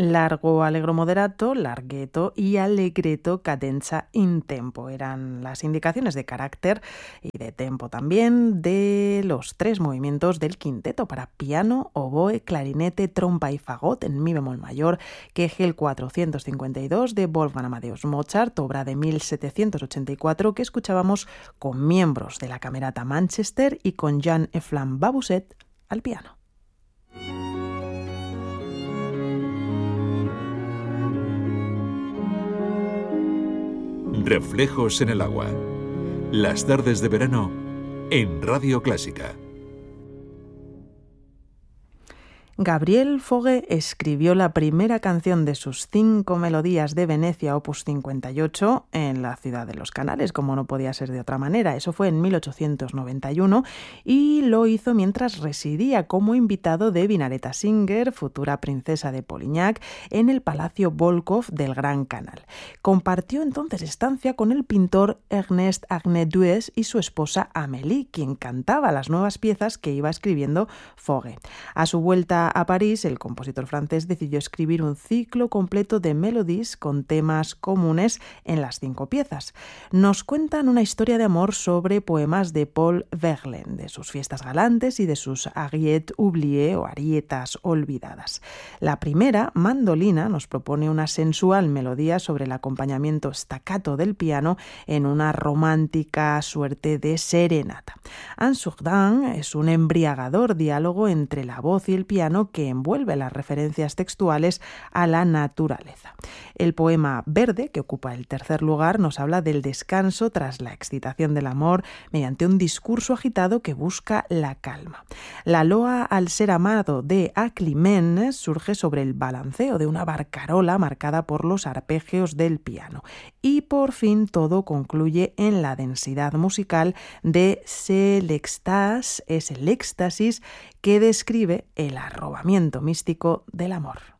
Largo, allegro moderato, larghetto y allegretto cadenza in tempo. Eran las indicaciones de carácter y de tempo también de los 3 movimientos del quinteto para piano, oboe, clarinete, trompa y fagot en mi bemol mayor, Kegel 452 de Wolfgang Amadeus Mozart, obra de 1784 que escuchábamos con miembros de la Camerata Manchester y con Jean Eflam Babuset al piano. Reflejos en el agua. Las tardes de verano en Radio Clásica. Gabriel Fauré escribió la primera canción de sus 5 melodías de Venecia, opus 58, en la ciudad de los Canales, como no podía ser de otra manera. Eso fue en 1891 y lo hizo mientras residía como invitado de Vinaretta Singer, futura princesa de Polignac, en el Palacio Volkov del Gran Canal. Compartió entonces estancia con el pintor Ernest Agné-Duès y su esposa Amélie, quien cantaba las nuevas piezas que iba escribiendo Fauré. A su vuelta a París, el compositor francés decidió escribir un ciclo completo de melodies con temas comunes en las 5 piezas. Nos cuentan una historia de amor sobre poemas de Paul Verlaine, de sus fiestas galantes y de sus Ariettes oubliées o arietas olvidadas. La primera, Mandolina, nos propone una sensual melodía sobre el acompañamiento staccato del piano en una romántica suerte de serenata. Ansourdin es un embriagador diálogo entre la voz y el piano que envuelve las referencias textuales a la naturaleza. El poema Verde, que ocupa el tercer lugar, nos habla del descanso tras la excitación del amor mediante un discurso agitado que busca la calma. La loa al ser amado de Aclimène surge sobre el balanceo de una barcarola marcada por los arpegios del piano. Y por fin todo concluye en la densidad musical de C'est l'extase, es el éxtasis que describe el arrobamiento místico del amor.